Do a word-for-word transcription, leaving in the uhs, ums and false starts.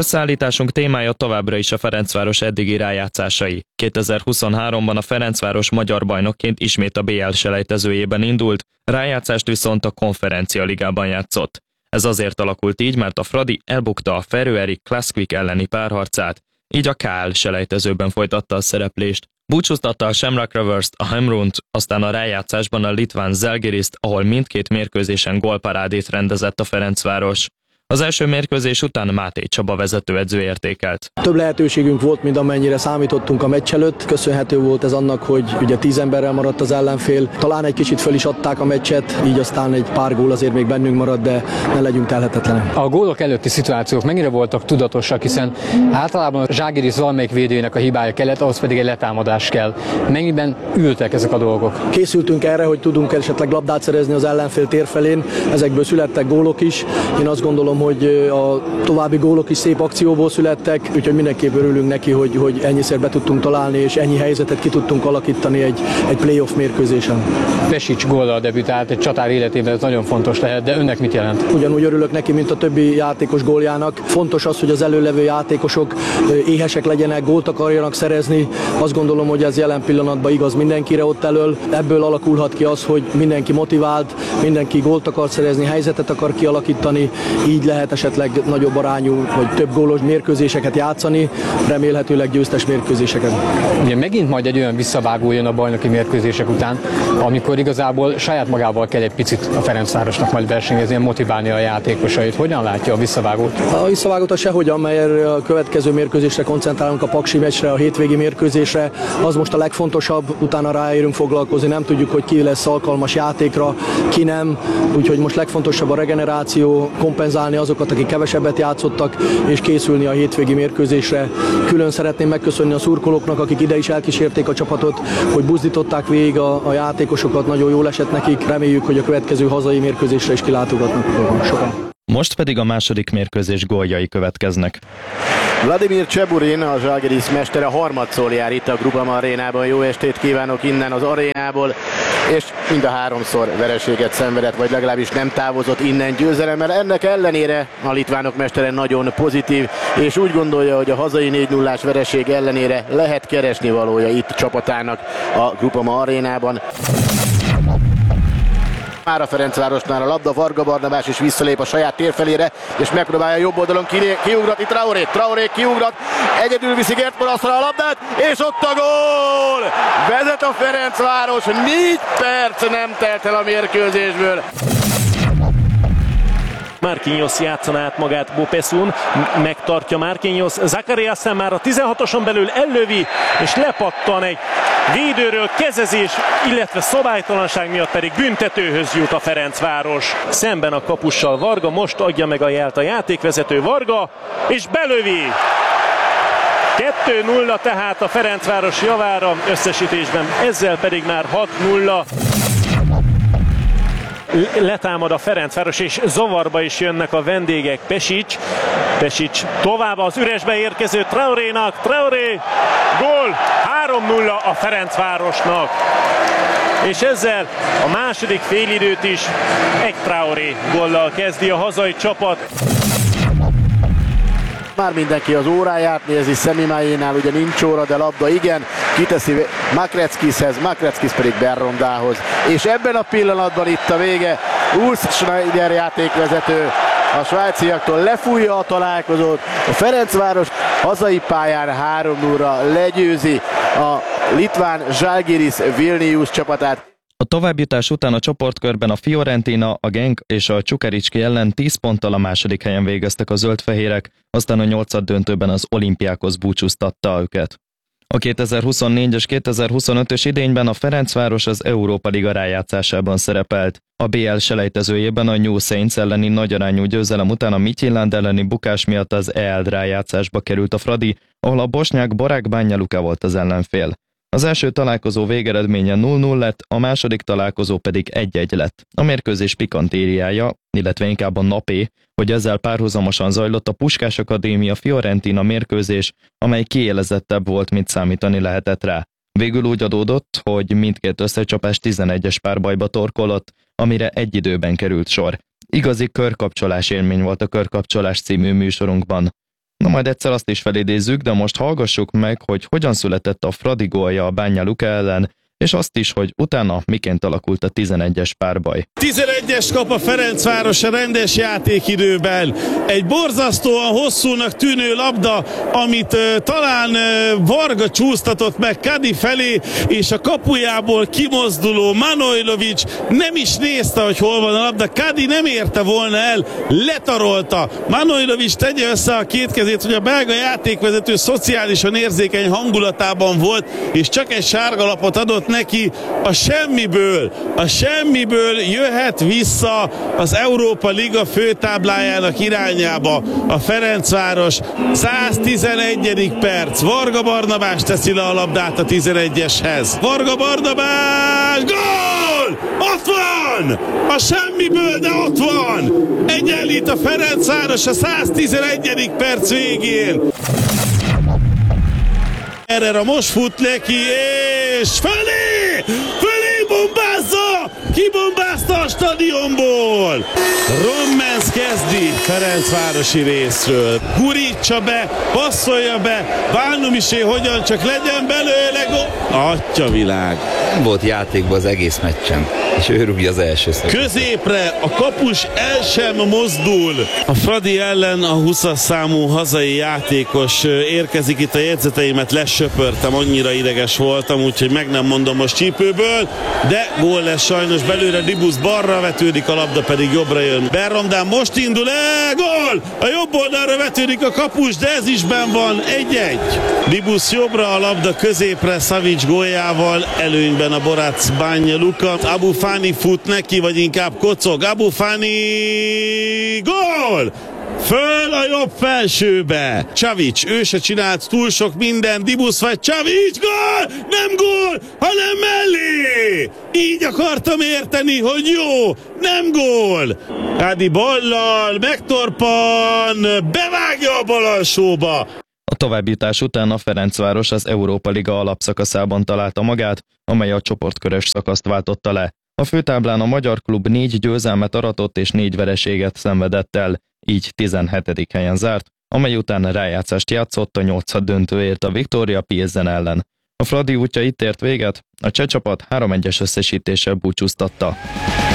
Összeállításunk témája továbbra is a Ferencváros eddigi rájátszásai. kétezer-huszonháromban a Ferencváros magyar bajnokként ismét a bé el selejtezőjében indult, rájátszást viszont a Konferencia Ligában játszott. Ez azért alakult így, mert a Fradi elbukta a Feröeri Klaskvik elleni párharcát, így a ká el selejtezőben folytatta a szereplést. Búcsúztatta a Shamrock Rovers-t, a Hamrunt, aztán a rájátszásban a litván Žalgiriszt, ahol mindkét mérkőzésen gólparádét rendezett a Ferencváros. Az első mérkőzés után Máté Csaba vezetőedző értékelt. Több lehetőségünk volt, mint amennyire számítottunk a meccs előtt. Köszönhető volt ez annak, hogy ugye tíz emberrel maradt az ellenfél. Talán egy kicsit föl is adták a meccset, így aztán egy pár gól azért még bennünk maradt, de ne legyünk telhetetlenek. A gólok előtti szituációk mennyire voltak tudatosak, hiszen általában a Žalgiris valamelyik védőjének a hibája kellett, ahhoz pedig egy letámadás kell. Mennyiben ültek ezek a dolgok? Készültünk erre, hogy tudunk esetleg labdát szerezni az ellenfél térfelén. Ezekből születtek gólok is. Én azt gondolom, hogy a további gólok is szép akcióból születtek, úgyhogy mindenképp örülünk neki, hogy, hogy ennyiszer be tudtunk találni, és ennyi helyzetet ki tudtunk alakítani egy, egy playoff mérkőzésen. Pesic góllal debütált, egy csatár életében ez nagyon fontos lehet, de önnek mit jelent? Ugyanúgy örülök neki, mint a többi játékos góljának. Fontos az, hogy az előlevő játékosok éhesek legyenek, gólt akarjanak szerezni. Azt gondolom, hogy ez jelen pillanatban igaz mindenkire ott elől. Ebből alakulhat ki az, hogy mindenki motivált, mindenki gólt akar szerezni, helyzetet akar kialakítani, így lehet esetleg nagyobb arányú, vagy több gólos mérkőzéseket játszani, remélhetőleg győztes mérkőzéseket. Ugye megint majd egy olyan visszavágó jön a bajnoki mérkőzések után, amikor igazából saját magával kell egy picit a Ferencvárosnak majd versenyezni, motiválni a játékosait. Hogyan látja a visszavágót? A visszavágót a sehogyan, mert a következő mérkőzésre koncentrálunk, a paksi meccsre, a hétvégi mérkőzésre. Az most a legfontosabb, utána ráérünk foglalkozni, nem tudjuk, hogy ki lesz alkalmas játékra, ki nem, úgyhogy most legfontosabb a regeneráció, kompenzálni azokat, akik kevesebbet játszottak, és készülni a hétvégi mérkőzésre. Külön szeretném megköszönni a szurkolóknak, akik ide is elkísérték a csapatot, hogy buzdították végig a, a játékosokat, nagyon jól esett nekik. Reméljük, hogy a következő hazai mérkőzésre is kilátogatnak sokan. Most pedig a második mérkőzés góljai következnek. Vladimir Cseburin, a Žalgiris mestere, harmadszor jár itt a Groupama arénában. Jó estét kívánok innen az arénából, és mind a háromszor vereséget szenvedett, vagy legalábbis nem távozott innen győzelemmel. Ennek ellenére a litvánok mestere nagyon pozitív, és úgy gondolja, hogy a hazai négy nullás vereség ellenére lehet keresni valója itt csapatának a Groupama arénában. Már a Ferencvárosnál a labda, Varga Barnabás is visszalép a saját térfelére, és megpróbálja jobb oldalon kiugratni Traoré. Traoré kiugrat, egyedül viszi Gert Morasztra a labdát, és ott a gól! Vezet a Ferencváros, négy perc nem telt el a mérkőzésből. Marquinhos játszaná át magát Bopesun, megtartja Marquinhos, Zachariasen már a tizenhatoson belül ellövi, és lepattan egy védőről, kezezés, illetve szabálytalanság miatt pedig büntetőhöz jut a Ferencváros. Szemben a kapussal Varga, most adja meg a jelt a játékvezető Varga, és belövi! kettő nulla tehát a Ferencváros javára összesítésben, ezzel pedig már hat nulla. Letámad a Ferencváros, és zavarba is jönnek a vendégek. Pesic, Pesic tovább az üresbe érkező Traorénak, Traoré, gól, három nulla a Ferencvárosnak. És ezzel a második félidőt is egy Traoré góllal kezdi a hazai csapat. Már mindenki az óráját nézi, Szemimájénál ugye nincs óra, de labda igen, kiteszi Makreckishez, Makreckis pedig Berrondához. És ebben a pillanatban itt a vége, Urs Schneider játékvezető a svájciaktól lefújja a találkozót, a Ferencváros hazai pályán három nulla legyőzi a litván Žalgiris Vilnius csapatát. A továbbjutás után a csoportkörben a Fiorentina, a Genk és a Csukericski ellen tíz ponttal a második helyen végeztek a zöldfehérek, aztán a nyolcad döntőben az Olympiákos búcsúztatta őket. A kétezer-huszonnégyes kétezer-huszonötös idényben a Ferencváros az Európa Liga rájátszásában szerepelt. A bé el selejtezőjében a New Saints elleni nagyarányú győzelem után a Midtjylland elleni bukás miatt az é el rájátszásba került a Fradi, ahol a bosnyák Barák Banja Luka volt az ellenfél. Az első találkozó végeredménye nulla nulla lett, a második találkozó pedig egy egy lett. A mérkőzés pikantériája, illetve inkább a napé, hogy ezzel párhuzamosan zajlott a Puskás Akadémia Fiorentina mérkőzés, amely kiélezettebb volt, mint számítani lehetett rá. Végül úgy adódott, hogy mindkét összecsapás tizenegyes párbajba torkolott, amire egy időben került sor. Igazi körkapcsolás élmény volt a Körkapcsolás című műsorunkban. Na majd egyszer azt is felidézzük, de most hallgassuk meg, hogy hogyan született a Fradi gólja a Banja Luka ellen, és azt is, hogy utána miként alakult a tizenegyes párbaj. tizenegyes kap a Ferencváros a rendes játékidőben. Egy borzasztóan hosszúnak tűnő labda, amit uh, talán uh, Varga csúsztatott meg Kadi felé, és a kapujából kimozduló Manojlović nem is nézte, hogy hol van a labda. Kadi nem érte volna el, letarolta. Manojlović tegye össze a két kezét, hogy a belga játékvezető szociálisan érzékeny hangulatában volt, és csak egy sárgalapot adott neki. A semmiből, a semmiből jöhet vissza az Európa Liga főtáblájának irányába a Ferencváros. száztizenegyedik perc. Varga Barnabás teszi le a labdát a tizenegyeshez. Varga Barnabás! Gól! Ott van! A semmiből, de ott van! Egyenlít a Ferencváros a száztizenegyedik perc végén. Erre most fut neki, és felé! Felé bombázza! Kibombázta a stadionból! Rommens kezdi Ferencvárosi részről. Gurítsa be, passzolja be, Bálnumisé hogyan csak legyen belőle gól. Atyavilág! Nem volt játékban az egész meccsen, és ő rúgja az első szöget. Középre a kapus el sem mozdul. A Fradi ellen a huszas számú hazai játékos érkezik. Itt a jegyzeteimet lesöpörtem, annyira ideges voltam, úgyhogy meg nem mondom most csípőből, de gól lesz sajnos belőle. Dibusz balra vetődik, a labda pedig jobbra jön. Berrondán most indul el, gól! A jobb oldalra vetődik a kapus, de ez is benn van, egy-egy. Dibusz jobbra, a labda középre, Savic góljával előnyben a Borac Banja Luka. Abu Fani fut neki, vagy inkább kocog. Abu Fani, gól! Föl a jobb felsőbe. Savic, ő se csinált túl sok minden. Dibusz vagy Savic, gól! Nem gól, hanem mellé! Így akartam érteni, hogy jó, nem gól. Kádi ballal, megtorpan, bevágja a bal alsóba. A továbbjutás után a Ferencváros az Európa Liga alapszakaszában találta magát, amely a csoportkörös szakaszt váltotta le. A főtáblán a magyar klub négy győzelmet aratott és négy vereséget szenvedett el, így tizenhetedik helyen zárt, amely után rájátszást játszott a nyolcad döntőért a Viktória Pilsen ellen. A Fradi útja itt ért véget, a cseh csapat három egyes összesítéssel búcsúztatta.